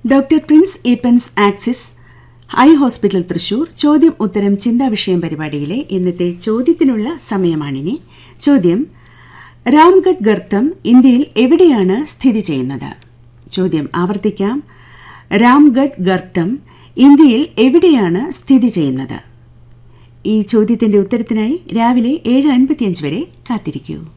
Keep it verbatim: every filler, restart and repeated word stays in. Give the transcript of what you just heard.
Doctor Prince Eappen's axis eye hospital Thrissur ചോദ്യം ഉത്തരം ചിന്താവിഷയം പരിപാടിയിലെ ഇന്നത്തെ ചോദ്യത്തിനുള്ള സമയമാണിനി. ചോദ്യം: രാംഗഡ് ഗർത്തം ഇന്ത്യയിൽ എവിടെയാണ് സ്ഥിതി ചെയ്യുന്നത്? ചോദ്യം ആവർത്തിക്കാം. രാംഗഡ് ഗർത്തം ഇന്ത്യയിൽ എവിടെയാണ് സ്ഥിതി ചെയ്യുന്നത്? ഈ ചോദ്യത്തിന്റെ ഉത്തരത്തിനായി രാവിലെ ഏഴ് അൻപത്തിയഞ്ച് വരെ കാത്തിരിക്കൂ.